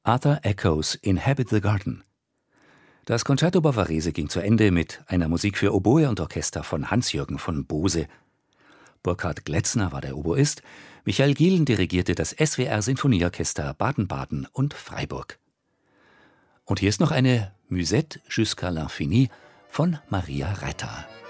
Arthur Echoes Inhabit the Garden. Das Concerto Bavarese ging zu Ende mit einer Musik für Oboe und Orchester von Hans-Jürgen von Bose. Burkhard Gletzner war der Oboist, Michael Gielen dirigierte das SWR Sinfonieorchester Baden-Baden und Freiburg. Und hier ist noch eine Musette jusqu'à l'infini von Maria Reiter.